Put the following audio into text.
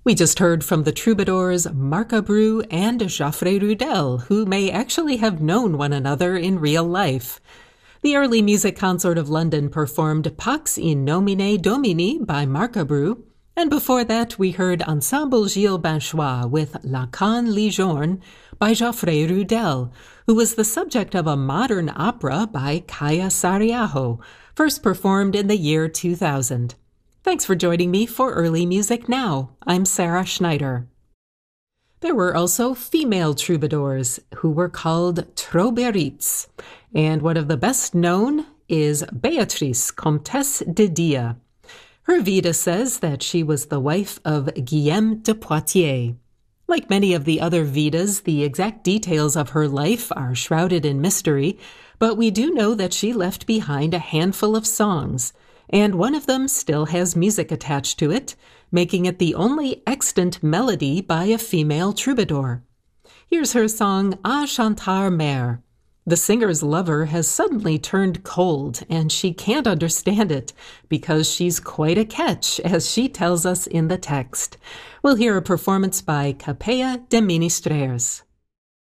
We just heard from the troubadours Marcabru and Geoffrey Rudel, who may actually have known one another in real life. The early music consort of London performed Pax in Nomine Domini by Marcabru, and before that we heard Ensemble Gilles Binchois with La Canne Lijourne by Geoffrey Rudel, who was the subject of a modern opera by Kaija Saariaho, first performed in the year 2000. Thanks for joining me for Early Music Now. I'm Sarah Schneider. There were also female troubadours who were called Trouberites, and one of the best known is Beatrice, Comtesse de Dia. Her Vita says that she was the wife of Guillaume de Poitiers. Like many of the other Vitas, the exact details of her life are shrouded in mystery, but we do know that she left behind a handful of songs, and one of them still has music attached to it, making it the only extant melody by a female troubadour. Here's her song, A Chantar Mère. The singer's lover has suddenly turned cold, and she can't understand it, because she's quite a catch, as she tells us in the text. We'll hear a performance by Capella de Ministrers.